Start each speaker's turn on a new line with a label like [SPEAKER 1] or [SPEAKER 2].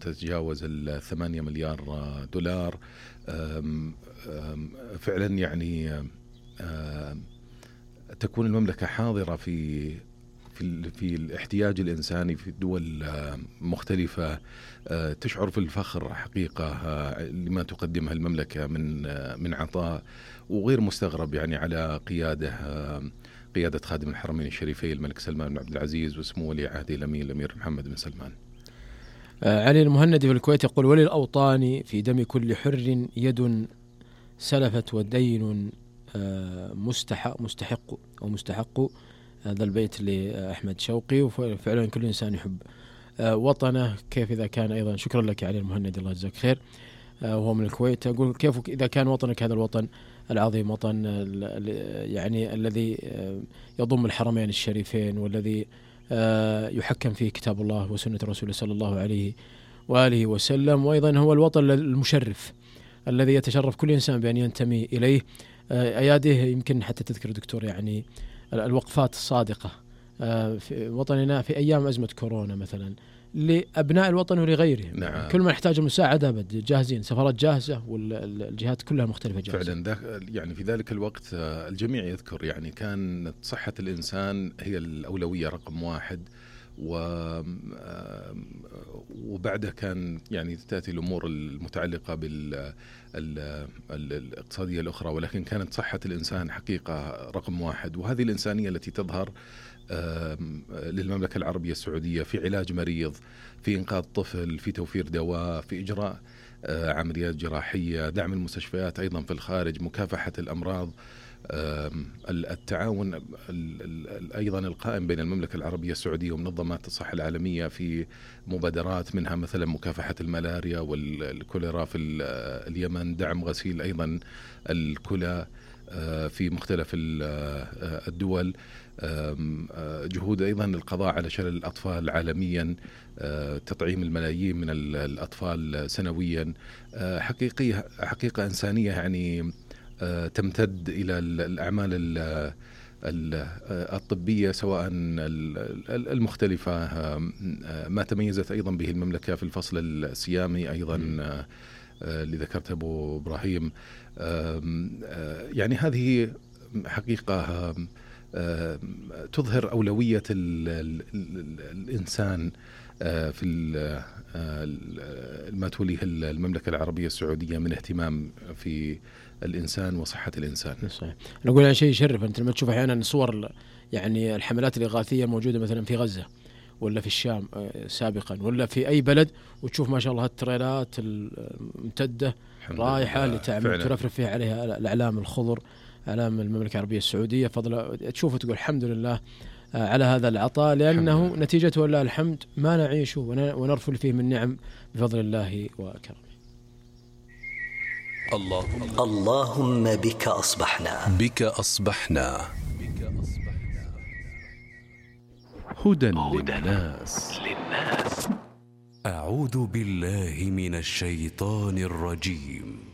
[SPEAKER 1] تتجاوز 8 مليار دولار. فعلا يعني تكون المملكة حاضرة في الاحتياج الإنساني في دول مختلفة. تشعر في الفخر حقيقة لما تقدمها المملكة من عطاء، وغير مستغرب يعني على قيادة خادم الحرمين الشريفين الملك سلمان بن عبد العزيز وسمو ولي عهده الأمير محمد بن سلمان.
[SPEAKER 2] علي المهندي في الكويت يقول: ولي الأوطان في دم كل حر يد سلفت ودين مستحق. هذا البيت لأحمد شوقي. وفعلا كل إنسان يحب وطنه. كيف إذا كان أيضا، شكرا لك يا علي المهندي، الله يجزاك خير، وهو من الكويت، أقول كيف إذا كان وطنك هذا الوطن العظيم، وطن يعني الذي يضم الحرمين الشريفين، والذي يحكم فيه كتاب الله وسنة رسوله صلى الله عليه وآله وسلم، وأيضا هو الوطن المشرف الذي يتشرف كل إنسان بأن ينتمي إليه. أياده يمكن حتى تذكر دكتور يعني الوقفات الصادقة في وطننا في أيام أزمة كورونا مثلا لأبناء الوطن ولغيرهم.
[SPEAKER 1] نعم.
[SPEAKER 2] كل من يحتاج المساعدة جاهزين، سفرات جاهزة والجهات كلها مختلفة جاهزة.
[SPEAKER 1] فعلا يعني في ذلك الوقت الجميع يذكر يعني كانت صحة الإنسان هي الأولوية رقم واحد، وبعدها كان يعني تأتي الأمور المتعلقة بالاقتصادية الأخرى، ولكن كانت صحة الإنسان حقيقة رقم واحد. وهذه الإنسانية التي تظهر للمملكة العربية السعودية في علاج مريض، في إنقاذ طفل، في توفير دواء، في إجراء عمليات جراحية، دعم المستشفيات أيضا في الخارج، مكافحة الأمراض، التعاون أيضا القائم بين المملكة العربية السعودية ومنظمات الصحة العالمية في مبادرات، منها مثلا مكافحة الملاريا والكوليرا في اليمن، دعم غسيل أيضا الكلى في مختلف الدول، جهود أيضا القضاء على شلل الأطفال عالميا، تطعيم الملايين من الأطفال سنويا. حقيقة إنسانية يعني تمتد إلى الأعمال الطبية سواء المختلفة، ما تميزت أيضا به المملكة في الفصل الصيامي أيضا اللي ذكرت أبو إبراهيم. يعني هذه حقيقة تظهر أولوية الإنسان في ما توليه المملكة العربية السعودية من اهتمام في الإنسان وصحة الإنسان.
[SPEAKER 2] صحيح. نقول يعني شيء يشرف، أنت لما تشوف أحيانا صور يعني الحملات الإغاثية الموجودة مثلا في غزة ولا في الشام سابقا ولا في أي بلد، وتشوف ما شاء الله التريلات الممتدة رايحة لتعمل ترفرف فيها عليها الأعلام الخضر، أعلام المملكة العربية السعودية، فضل تشوف تقول الحمد لله على هذا العطاء، لأنه نتيجته والله الحمد ما نعيشه ونرفل فيه من نعم بفضل الله وكرمه.
[SPEAKER 3] اللهم بك أصبحنا
[SPEAKER 1] هدى للناس.
[SPEAKER 3] أعوذ بالله من الشيطان الرجيم.